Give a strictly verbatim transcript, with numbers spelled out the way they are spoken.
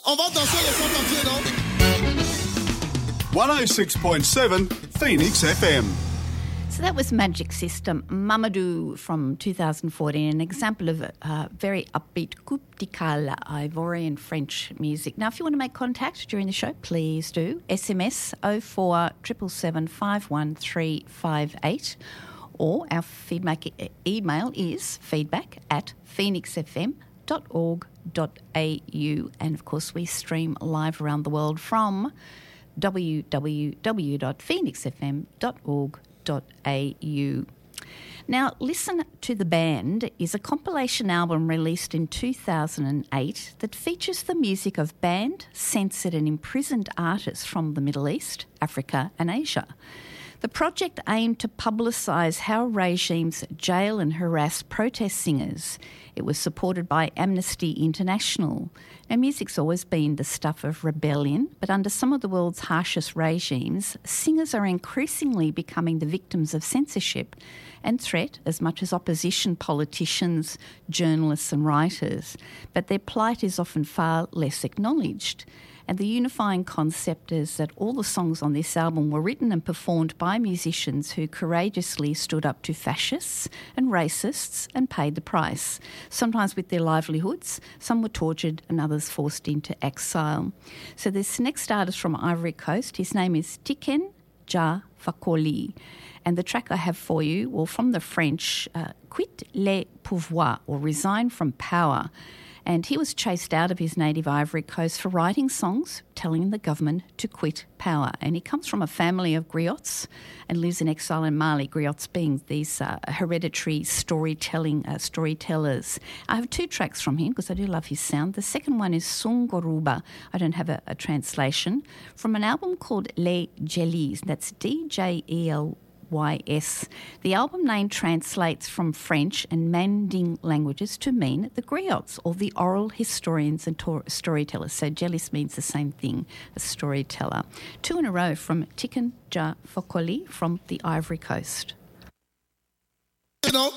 On va danser les sans-papiers, non? one oh six point seven Phoenix F M. So that was Magic System, Mamadou from two thousand fourteen, an example of uh, very upbeat coupe de cale Ivorian French music. Now, if you want to make contact during the show, please do. S M S oh four seven seven five one three five eight, or our feedback e- email is feedback at phoenix f m dot org dot a u. And, of course, we stream live around the world from w w w dot phoenix f m dot org dot a u. Now, Listen to the Band is a compilation album released in two thousand eight that features the music of banned, censored and imprisoned artists from the Middle East, Africa and Asia. The project aimed to publicise how regimes jail and harass protest singers. It was supported by Amnesty International. Now, music's always been the stuff of rebellion, but under some of the world's harshest regimes, singers are increasingly becoming the victims of censorship and threat as much as opposition politicians, journalists and writers. But their plight is often far less acknowledged. And the unifying concept is that all the songs on this album were written and performed by musicians who courageously stood up to fascists and racists and paid the price, sometimes with their livelihoods. Some were tortured and others forced into exile. So this next artist from Ivory Coast, his name is Tiken Jah Fakoly. And the track I have for you, well, from the French, uh, Quitte le pouvoir, or Resign from Power. And he was chased out of his native Ivory Coast for writing songs telling the government to quit power. And he comes from a family of griots and lives in exile in Mali, griots being these uh, hereditary storytelling uh, storytellers. I have two tracks from him because I do love his sound. The second one is Sungoruba. I don't have a, a translation. From an album called Les Jellies. That's D J E L Y S. The album name translates from French and Manding languages to mean the griots, or the oral historians and tor- storytellers. So Jellis means the same thing, a storyteller. Two in a row from Tiken Jah Fakoly from the Ivory Coast. You know?